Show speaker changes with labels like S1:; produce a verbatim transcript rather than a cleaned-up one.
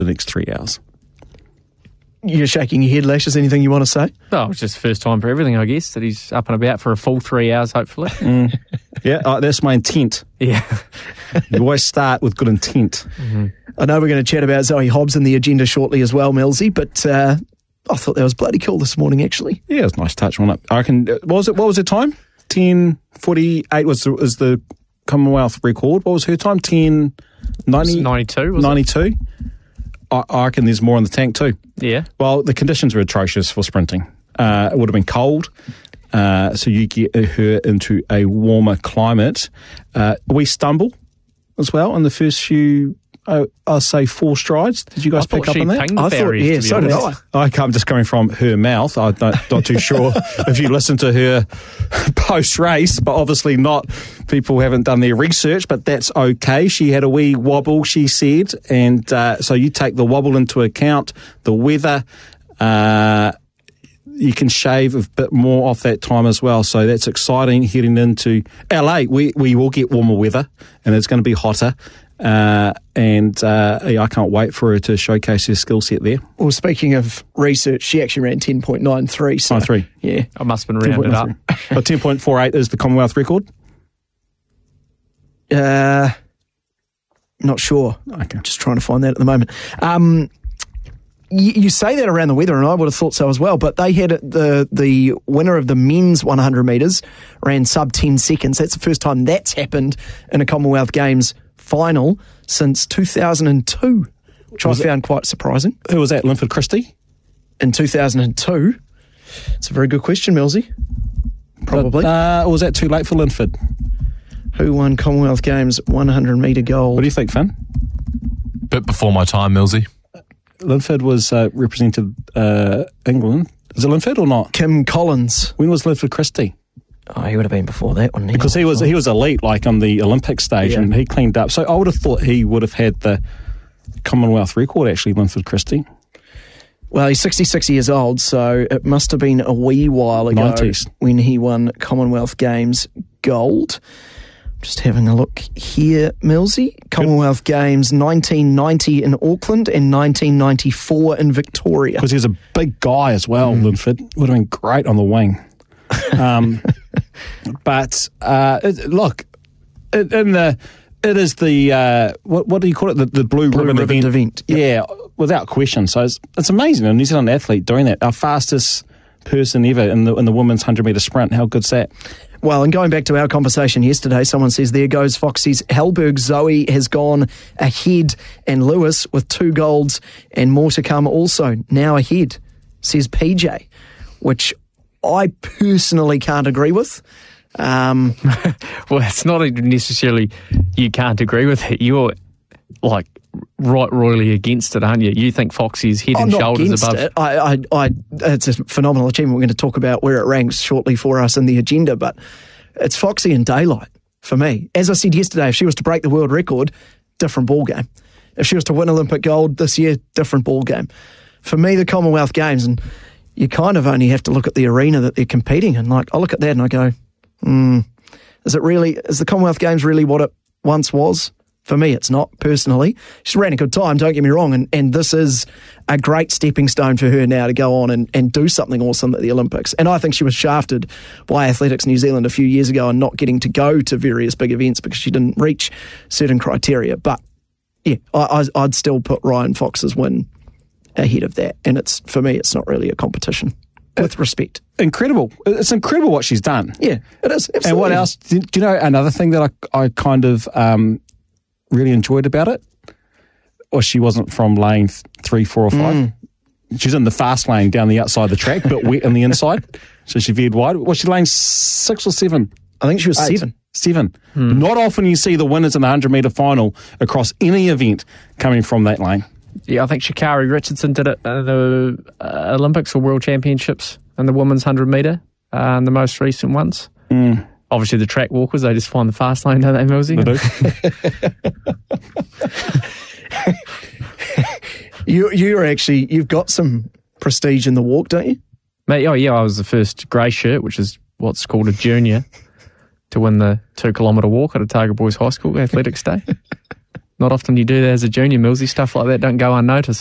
S1: the next three hours.
S2: You're shaking your head, Lash. Is there anything you want to say?
S3: Oh, it's just first time for everything, I guess, that he's up and about for a full three hours, hopefully.
S1: Mm. Yeah, uh, that's my intent.
S3: Yeah.
S1: You always start with good intent.
S2: Mm-hmm. I know we're going to chat about Zoe Hobbs in the agenda shortly as well, Millsy, but uh, I thought that was bloody cool this morning, actually.
S1: Yeah, it was a nice touch on it. I reckon, what was it? What was the time? ten forty-eight was the, was the Commonwealth record. What was her time? ten ninety?
S3: ninety-two, was
S1: ninety-two.
S3: it?
S1: I, I reckon there's more in the tank too.
S3: Yeah.
S1: Well, the conditions were atrocious for sprinting. Uh, it would have been cold, uh, so you get her into a warmer climate. Uh, we stumble as well in the first few, uh, I'll say four strides. Did you guys
S3: I
S1: pick up
S3: she
S1: on that?
S3: pinged
S2: I
S3: the
S2: thought,
S3: barriers,
S2: yeah,
S3: to be
S2: so did
S3: honest.
S2: I.
S1: I I'm just coming from her mouth. I'm not, not too sure if you listen to her post-race, but obviously not. People haven't done their research, but that's okay. She had a wee wobble, she said, and uh, so you take the wobble into account, the weather, uh, you can shave a bit more off that time as well. So that's exciting heading into L A. We, we will get warmer weather, and it's going to be hotter. Uh, and uh, yeah, I can't wait for her to showcase her skill set there.
S2: Well, speaking of research, she actually ran ten point nine three. So,
S1: nine three.
S2: Yeah.
S3: I must have been rounded up.
S1: But ten point four eight is the Commonwealth record?
S2: Uh, not sure.
S1: Okay.
S2: Just trying to find that at the moment. Um, you, you say that around the weather, and I would have thought so as well, but they had the the winner of the men's one hundred metres ran sub ten seconds. That's the first time that's happened in a Commonwealth Games final since two thousand two, which
S1: Was
S2: I
S1: it-
S2: found quite surprising.
S1: Who was that, Linford Christie?
S2: In two thousand two? It's a very good question, Millsy. Probably.
S1: Uh, or was that too late for Linford?
S2: Who won Commonwealth Games one hundred metre gold?
S1: What do you think, Finn?
S4: Bit before my time, Millsy.
S1: Linford was uh, represented uh, England. Is it Linford or not?
S2: Kim Collins.
S1: When was Linford Christie?
S2: Oh, he would have been before that one.
S1: Because he was he was elite, like on the Olympic stage,
S2: Yeah.
S1: and he cleaned up. So I would have thought he would have had the Commonwealth record, actually, Linford Christie.
S2: Well, he's sixty-six years old, so it must have been a wee while ago
S1: nineties.
S2: when he won Commonwealth Games gold. Just having a look here, Millsy. Commonwealth Games nineteen ninety in Auckland and nineteen ninety-four in Victoria.
S1: Because he was a big guy as well,
S2: Mm.
S1: Linford. Would have been great on the wing. Um, but uh, it, look, it, in the it is the uh, what what do you call it? The, the blue,
S2: Blue
S1: ribbon,
S2: ribbon
S1: event.
S2: event, yep.
S1: Yeah, without question. So it's, it's amazing. A New Zealand athlete doing that. Our fastest person ever in the in the women's hundred metre sprint. How good's that?
S2: Well, and going back to our conversation yesterday, someone says, there goes Foxy's Hellberg. Zoe has gone ahead, and Lewis with two golds and more to come also now ahead, says P J, which I personally can't agree with. Um,
S3: Well, it's not even necessarily you can't agree with it. You're like right royally against it, aren't you? You think Foxy is head
S2: I'm
S3: and
S2: not
S3: shoulders
S2: against
S3: above.
S2: it. I, I, I, it's a phenomenal achievement. We're going to talk about where it ranks shortly for us in the agenda, but it's Foxy and daylight for me. As I said yesterday, if she was to break the world record, different ball game. If she was to win Olympic gold this year, different ball game. For me, the Commonwealth Games, and you kind of only have to look at the arena that they're competing in. Like, I look at that and I go, hmm, is it really, is the Commonwealth Games really what it once was? For me, it's not, personally. She ran a good time, don't get me wrong, and, and this is a great stepping stone for her now to go on and, and do something awesome at the Olympics. And I think she was shafted by Athletics New Zealand a few years ago and not getting to go to various big events because she didn't reach certain criteria. But, yeah, I, I, I'd still put Ryan Fox's win ahead of that. And it's for me, it's not really a competition, with respect.
S1: Incredible. It's incredible what she's done.
S2: Yeah, it is. Absolutely.
S1: And what else? Do do you know another thing that I, I kind of um, really enjoyed about it? Or she wasn't from lane th- three, four, or five.
S2: Mm.
S1: She's in the fast lane down the outside of the track, but wet on the inside. So she veered wide. Was she lane six or seven?
S2: I think she was
S1: Eight.
S2: seven.
S1: Seven. Not often you see the winners in the hundred metre final across any event coming from that lane.
S3: Yeah, I think Sha'Carri Richardson did it at the uh, Olympics or World Championships in the women's one hundred metre, uh, and the most recent ones.
S1: Mm.
S3: Obviously, the track walkers, they just find the fast lane, don't they, Millsy?
S1: They do.
S2: You, you're actually, you've got some prestige in the walk, don't you?
S3: Mate, oh, yeah, I was the first grey shirt, which is what's called a junior, to win the two kilometre walk at Otago Boys High School Athletics Day. Not often you do that as a junior, Millsy. Stuff like that don't go unnoticed.